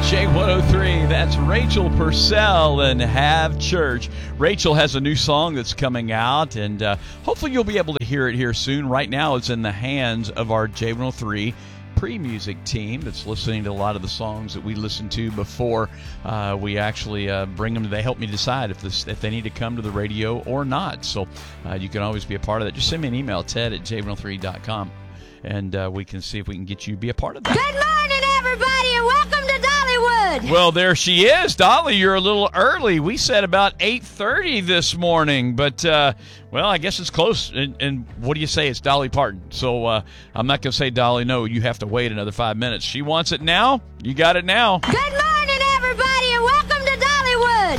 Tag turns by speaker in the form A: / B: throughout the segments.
A: J103, that's Rachel Purcell and Have Church. Rachel has a new song that's coming out, and hopefully you'll be able to hear it here soon. Right now it's in the hands of our J103 pre-music team that's listening to a lot of the songs that we listen to before we actually bring them. They help me decide if they need to come to the radio or not. So you can always be a part of that. Just send me an email, ted@j103.com, and we can see if we can get you to be a part of that.
B: Good morning, everybody, and welcome to Dollywood.
A: Well, there she is. Dolly, you're a little early. We said about 8:30 this morning, but, well, I guess it's close. And what do you say? It's Dolly Parton. So I'm not going to say, Dolly, no, you have to wait another 5 minutes. She wants it now. You got it now.
B: Good morning, everybody, and welcome to Dollywood.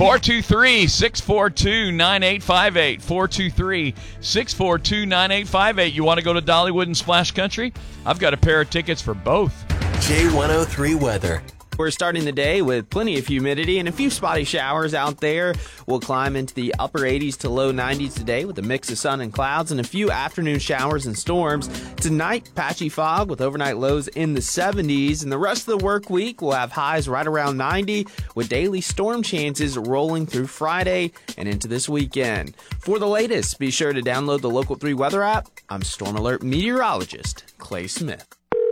A: 423-642-9858. 423-642-9858. You want to go to Dollywood and Splash Country? I've got a pair of tickets for both.
C: J103 weather.
D: We're starting the day with plenty of humidity and a few spotty showers out there. We'll climb into the upper 80s to low 90s today with a mix of sun and clouds and a few afternoon showers and storms. Tonight, patchy fog with overnight lows in the 70s. And the rest of the work week, we'll have highs right around 90 with daily storm chances rolling through Friday and into this weekend. For the latest, be sure to download the Local 3 weather app. I'm Storm Alert meteorologist Clay Smith.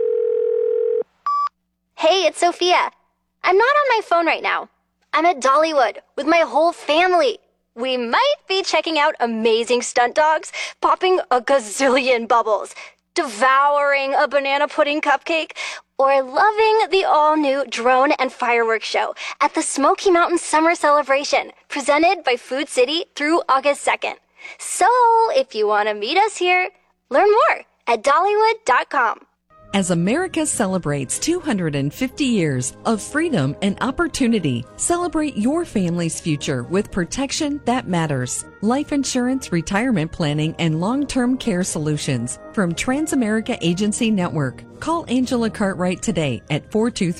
E: Hey, it's Sophia. I'm not on my phone right now. I'm at Dollywood with my whole family. We might be checking out amazing stunt dogs, popping a gazillion bubbles, devouring a banana pudding cupcake, or loving the all-new drone and fireworks show at the Smoky Mountain Summer Celebration, presented by Food City through August 2nd. So, if you want to meet us here, learn more at Dollywood.com.
F: As America celebrates 250 years of freedom and opportunity, celebrate your family's future with protection that matters. Life insurance, retirement planning, and long-term care solutions from Transamerica Agency Network. Call Angela Cartwright today at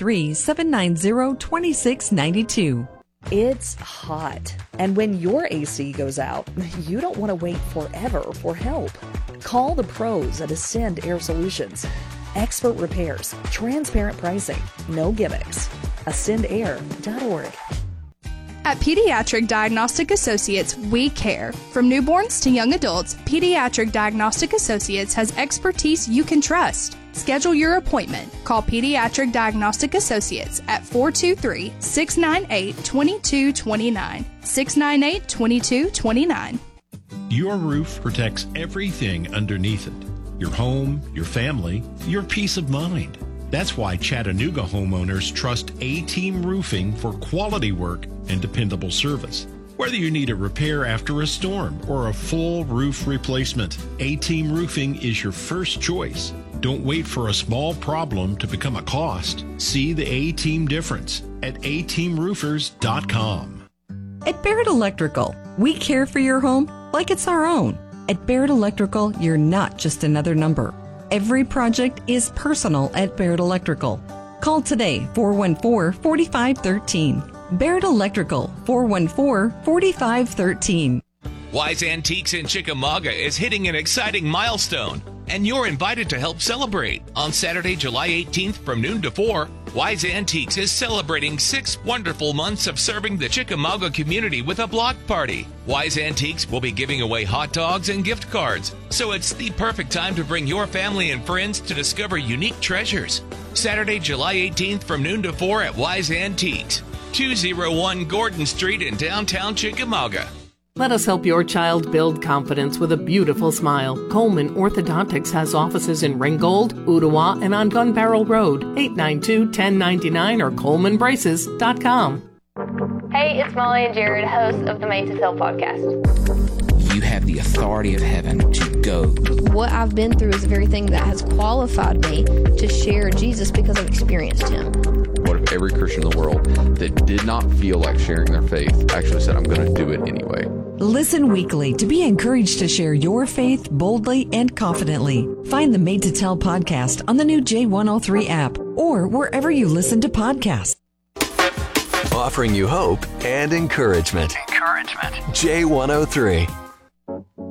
F: 423-790-2692.
G: It's hot, and when your AC goes out, you don't want to wait forever for help. Call the pros at Ascend Air Solutions. Expert repairs, transparent pricing, no gimmicks. AscendAir.org.
H: At Pediatric Diagnostic Associates, we care. From newborns to young adults, Pediatric Diagnostic Associates has expertise you can trust. Schedule your appointment. Call Pediatric Diagnostic Associates at 423-698-2229. 698-2229.
I: Your roof protects everything underneath it. Your home, your family, your peace of mind. That's why Chattanooga homeowners trust A-Team Roofing for quality work and dependable service. Whether you need a repair after a storm or a full roof replacement, A-Team Roofing is your first choice. Don't wait for a small problem to become a cost. See the A-Team difference at ateamroofers.com.
F: At Barrett Electrical, we care for your home like it's our own. At Barrett Electrical, you're not just another number. Every project is personal at Barrett Electrical. Call today, 414-4513. Barrett Electrical, 414-4513.
J: Wise Antiques in Chickamauga is hitting an exciting milestone, and you're invited to help celebrate. On Saturday, July 18th from noon to 4, Wise Antiques is celebrating 6 wonderful months of serving the Chickamauga community with a block party. Wise Antiques will be giving away hot dogs and gift cards, so it's the perfect time to bring your family and friends to discover unique treasures. Saturday, July 18th from noon to 4 at Wise Antiques, 201 Gordon Street in downtown Chickamauga.
K: Let us help your child build confidence with a beautiful smile. Coleman Orthodontics has offices in Ringgold, Ottawa, and on Gun Barrel Road, 892-1099 or ColemanBraces.com.
L: Hey, it's Molly and Jared, hosts of the Made to Sell podcast.
M: You have the authority of heaven to go.
N: What I've been through is the very thing that has qualified me to share Jesus because I've experienced him.
O: What if every Christian in the world that did not feel like sharing their faith actually said, I'm going to do it anyway?
F: Listen weekly to be encouraged to share your faith boldly and confidently. Find the Made to Tell podcast on the new J103 app or wherever you listen to podcasts.
C: Offering you hope and encouragement. J103.